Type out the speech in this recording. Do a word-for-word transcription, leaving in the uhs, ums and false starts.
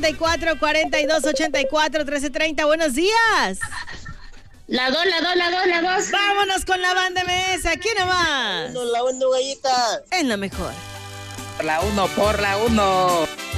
y cuatro, cuarenta y dos, ochenta y cuatro, trece treinta. Buenos días. La dos, la dos, la dos, la dos. Vámonos con la banda M S. ¿Quién nomás? La uno, gallita. Es la mejor. Por la uno, por la uno.